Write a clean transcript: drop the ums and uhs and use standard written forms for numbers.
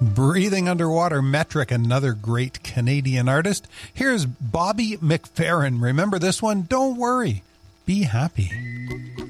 Breathing Underwater, Metric, another great Canadian artist. Here's Bobby McFerrin. Remember this one? Don't worry. Be happy.